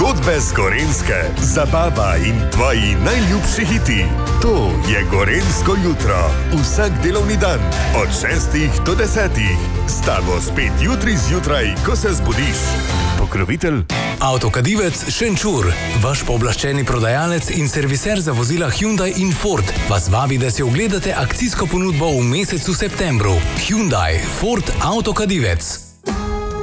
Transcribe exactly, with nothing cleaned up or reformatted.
Zgodbe z Gorenjske, zabava in tvoji najljubši hiti. To je Gorenjsko jutro. Vsak delovni dan od šestih do desetih. S tabo spet jutri zjutraj, ko se zbudiš. Pokrovitelj Avtokadivec Šenčur, vaš pooblaščeni prodajalec in serviser za vozila Hyundai in Ford, vas vabi, da si ogledate akcijsko ponudbo v mesecu septembru. Hyundai, Ford, Avtokadivec.